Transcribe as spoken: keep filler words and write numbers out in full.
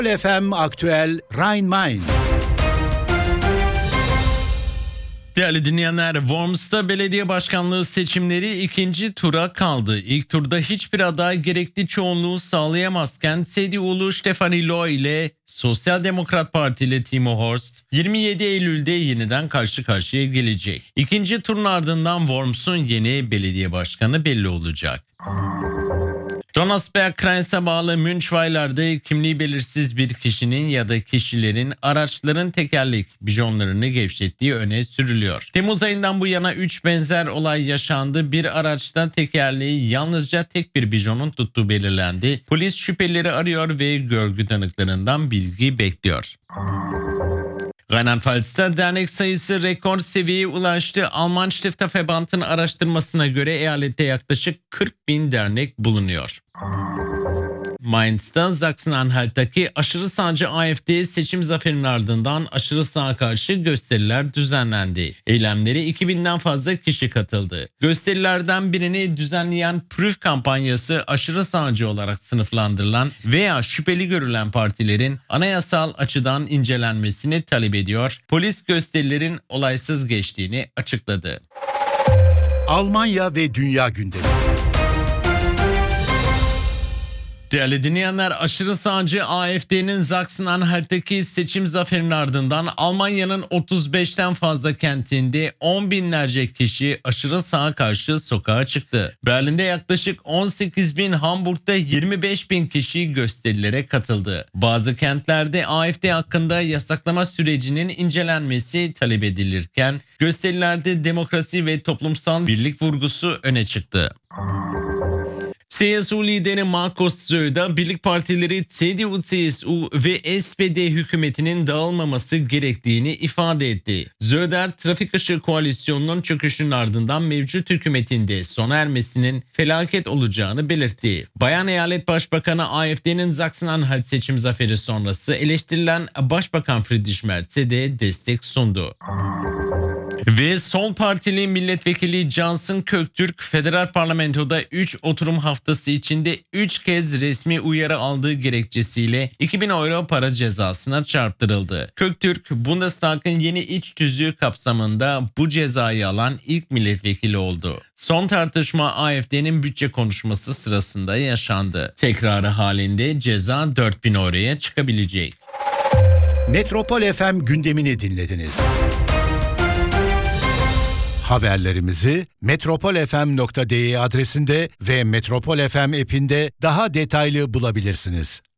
F M Aktüel Rhein-Main. Değerli dinleyenler, Worms'ta belediye başkanlığı seçimleri ikinci tura kaldı. İlk turda hiçbir aday gerekli çoğunluğu sağlayamazken C D U'lu Stefanie Loy ile Sosyal Demokrat Partili Timo Horst yirmi yedi Eylül'de yeniden karşı karşıya gelecek. İkinci turun ardından Worms'un yeni belediye başkanı belli olacak. Donnersberg-Krains'e bağlı Münchweiler'de kimliği belirsiz bir kişinin ya da kişilerin araçların tekerlek bijonlarını gevşettiği öne sürülüyor. Temmuz ayından bu yana üç benzer olay yaşandı. Bir araçta tekerleği yalnızca tek bir bijonun tuttuğu belirlendi. Polis şüphelileri arıyor ve görgü tanıklarından bilgi bekliyor. Rheinland-Pfalz'ta dernek sayısı rekor seviyeye ulaştı. Alman Stifterverband'ın araştırmasına göre eyalette yaklaşık kırk bin dernek bulunuyor. Mainz'da Sachsen-Anhalt'taki aşırı sağcı A F D seçim zaferinin ardından aşırı sağa karşı gösteriler düzenlendi. Eylemlere iki binden fazla kişi katıldı. Gösterilerden birini düzenleyen Prüf kampanyası aşırı sağcı olarak sınıflandırılan veya şüpheli görülen partilerin anayasal açıdan incelenmesini talep ediyor. Polis gösterilerin olaysız geçtiğini açıkladı. Almanya ve dünya gündemi. Değerli dinleyenler, aşırı sağcı A F D'nin Sachsen-Anhalt'taki seçim zaferinin ardından Almanya'nın otuz beşten fazla kentinde on binlerce kişi aşırı sağa karşı sokağa çıktı. Berlin'de yaklaşık on sekiz bin, Hamburg'da yirmi beş bin kişi gösterilere katıldı. Bazı kentlerde A F D hakkında yasaklama sürecinin incelenmesi talep edilirken gösterilerde demokrasi ve toplumsal birlik vurgusu öne çıktı. C S U lideri Markus Söder, birlik partileri C D U C S U ve S P D hükümetinin dağılmaması gerektiğini ifade etti. Söder, trafik ışığı koalisyonunun çöküşünün ardından mevcut hükümetinde sona ermesinin felaket olacağını belirtti. Bayan Eyalet Başbakanı A F D'nin Sachsen-Anhalt seçim zaferi sonrası eleştirilen Başbakan Friedrich Merz'e de destek sundu. Ve Sol Partili milletvekili Johnson Köktürk, federal parlamentoda üç oturum haftası içinde üç kez resmi uyarı aldığı gerekçesiyle iki bin euro para cezasına çarptırıldı. Köktürk, Bundestag'ın yeni iç tüzüğü kapsamında bu cezayı alan ilk milletvekili oldu. Son tartışma A F D'nin bütçe konuşması sırasında yaşandı. Tekrarı halinde ceza dört bin euroya çıkabilecek. Metropol F M gündemini dinlediniz. Haberlerimizi metropol f m nokta d e adresinde ve Metropol F M app'inde daha detaylı bulabilirsiniz.